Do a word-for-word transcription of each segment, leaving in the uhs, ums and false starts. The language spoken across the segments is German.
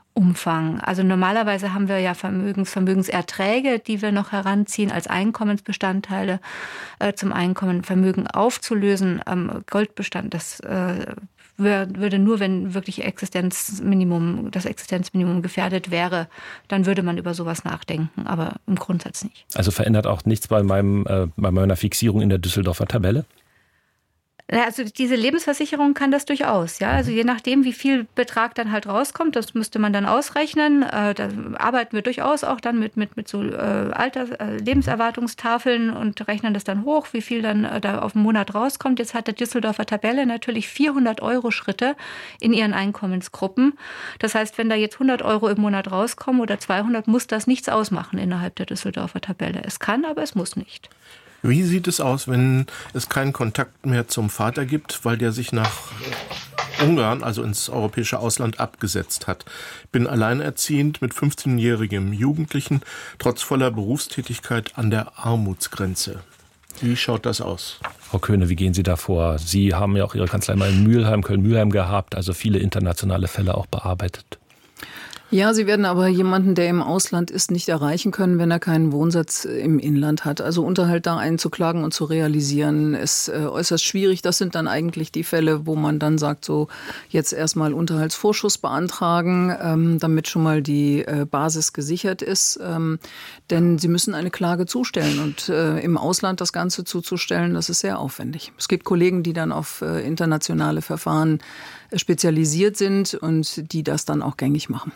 Umfang. Also normalerweise haben wir ja Vermögens, Vermögenserträge, die wir noch heranziehen als Einkommensbestandteile äh, zum Einkommen, Vermögen aufzulösen. Ähm, Goldbestand, das äh, würde nur, wenn wirklich Existenzminimum, das Existenzminimum gefährdet wäre, dann würde man über sowas nachdenken, aber im Grundsatz nicht. Also verändert auch nichts bei, meinem, äh, bei meiner Fixierung in der Düsseldorfer Tabelle? Also diese Lebensversicherung kann das durchaus, ja. Also je nachdem, wie viel Betrag dann halt rauskommt, das müsste man dann ausrechnen. Da arbeiten wir durchaus auch dann mit, mit, mit so Alter, Lebenserwartungstafeln und rechnen das dann hoch, wie viel dann da auf den Monat rauskommt. Jetzt hat der Düsseldorfer Tabelle natürlich vierhundert Euro Schritte in ihren Einkommensgruppen. Das heißt, wenn da jetzt hundert Euro im Monat rauskommen oder zweihundert, muss das nichts ausmachen innerhalb der Düsseldorfer Tabelle. Es kann, aber es muss nicht. Wie sieht es aus, wenn es keinen Kontakt mehr zum Vater gibt, weil der sich nach Ungarn, also ins europäische Ausland, abgesetzt hat? Ich bin alleinerziehend mit fünfzehnjährigem Jugendlichen, trotz voller Berufstätigkeit an der Armutsgrenze. Wie schaut das aus? Frau Köhne, wie gehen Sie da vor? Sie haben ja auch Ihre Kanzlei mal in Mülheim, Köln-Mülheim gehabt, also viele internationale Fälle auch bearbeitet. Ja, Sie werden aber jemanden, der im Ausland ist, nicht erreichen können, wenn er keinen Wohnsitz im Inland hat. Also Unterhalt da einzuklagen und zu realisieren, ist äh, äußerst schwierig. Das sind dann eigentlich die Fälle, wo man dann sagt, so jetzt erstmal Unterhaltsvorschuss beantragen, ähm, damit schon mal die äh, Basis gesichert ist. Ähm, denn Sie müssen eine Klage zustellen und äh, im Ausland das Ganze zuzustellen, das ist sehr aufwendig. Es gibt Kollegen, die dann auf äh, internationale Verfahren äh, spezialisiert sind und die das dann auch gängig machen.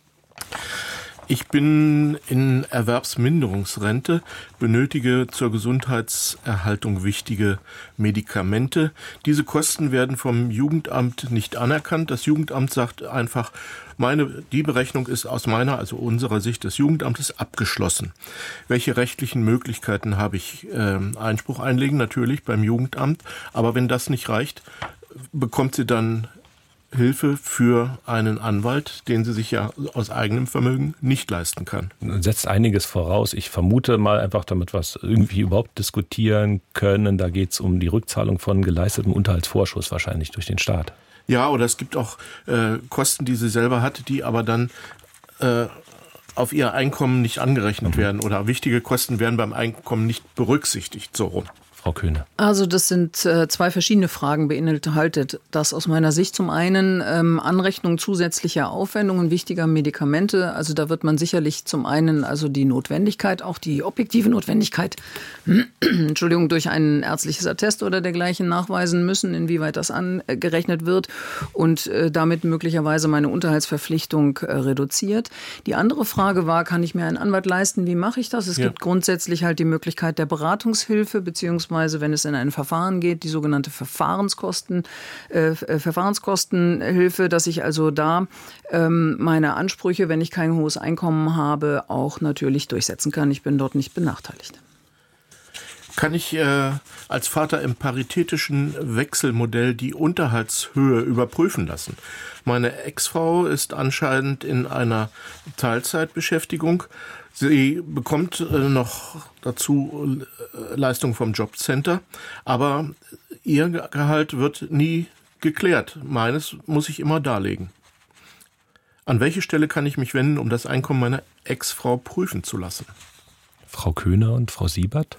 Ich bin in Erwerbsminderungsrente, benötige zur Gesundheitserhaltung wichtige Medikamente. Diese Kosten werden vom Jugendamt nicht anerkannt. Das Jugendamt sagt einfach, meine, die Berechnung ist aus meiner, also unserer Sicht des Jugendamtes abgeschlossen. Welche rechtlichen Möglichkeiten habe ich? Äh, Einspruch einlegen, natürlich beim Jugendamt. Aber wenn das nicht reicht, bekommt sie dann Hilfe für einen Anwalt, den sie sich ja aus eigenem Vermögen nicht leisten kann. Setzt einiges voraus. Ich vermute mal einfach, damit wir es irgendwie überhaupt diskutieren können, da geht es um die Rückzahlung von geleistetem Unterhaltsvorschuss wahrscheinlich durch den Staat. Ja, oder es gibt auch äh, Kosten, die sie selber hat, die aber dann äh, auf ihr Einkommen nicht angerechnet mhm. werden oder wichtige Kosten werden beim Einkommen nicht berücksichtigt, so rum. Frau Köhne. Also das sind äh, zwei verschiedene Fragen, beinhaltet das aus meiner Sicht. Zum einen ähm, Anrechnung zusätzlicher Aufwendungen wichtiger Medikamente. Also da wird man sicherlich zum einen also die Notwendigkeit, auch die objektive Notwendigkeit, Entschuldigung, durch ein ärztliches Attest oder dergleichen nachweisen müssen, inwieweit das angerechnet wird und äh, damit möglicherweise meine Unterhaltsverpflichtung äh, reduziert. Die andere Frage war, kann ich mir einen Anwalt leisten? Wie mache ich das? Es ja. gibt grundsätzlich halt die Möglichkeit der Beratungshilfe beziehungsweise wenn es in ein Verfahren geht, die sogenannte Verfahrenskosten, äh, Verfahrenskostenhilfe, dass ich also da ähm, meine Ansprüche, wenn ich kein hohes Einkommen habe, auch natürlich durchsetzen kann. Ich bin dort nicht benachteiligt. Kann ich äh, als Vater im paritätischen Wechselmodell die Unterhaltshöhe überprüfen lassen? Meine Ex-Frau ist anscheinend in einer Teilzeitbeschäftigung. Sie bekommt äh, noch dazu äh, Leistung vom Jobcenter, aber ihr Gehalt wird nie geklärt. Meines muss ich immer darlegen. An welche Stelle kann ich mich wenden, um das Einkommen meiner Ex-Frau prüfen zu lassen? Frau Köhne und Frau Siebert?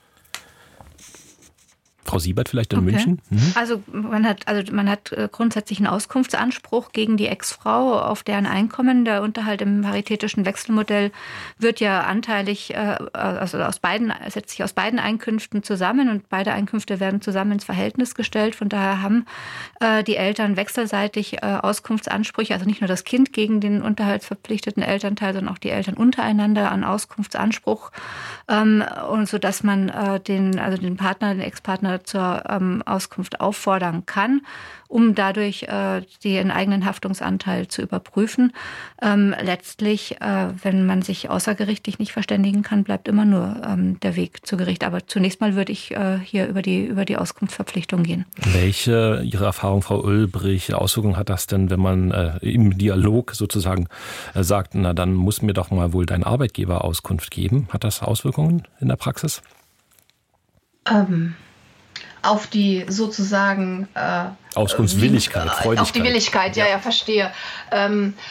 Frau Siebert vielleicht in okay. München? Mhm. Also man hat also man hat grundsätzlich einen Auskunftsanspruch gegen die Ex-Frau auf deren Einkommen. Der Unterhalt im paritätischen Wechselmodell wird ja anteilig, also aus beiden, setzt sich aus beiden Einkünften zusammen und beide Einkünfte werden zusammen ins Verhältnis gestellt. Von daher haben die Eltern wechselseitig Auskunftsansprüche, also nicht nur das Kind gegen den unterhaltsverpflichteten Elternteil, sondern auch die Eltern untereinander an Auskunftsanspruch, und so dass man den, also den Partner, den Ex-Partner zur ähm, Auskunft auffordern kann, um dadurch äh, den eigenen Haftungsanteil zu überprüfen. Ähm, letztlich, äh, wenn man sich außergerichtlich nicht verständigen kann, bleibt immer nur ähm, der Weg zu Gericht. Aber zunächst mal würde ich äh, hier über die, über die Auskunftsverpflichtung gehen. Welche, Ihre Erfahrung, Frau Ulbrich, Auswirkungen hat das denn, wenn man äh, im Dialog sozusagen äh, sagt, na dann muss mir doch mal wohl dein Arbeitgeber Auskunft geben? Hat das Auswirkungen in der Praxis? Ähm. Auf die sozusagen äh, Auskunftswilligkeit, Freudigkeit. Auf die Willigkeit, ja, ja, ja verstehe. Ähm,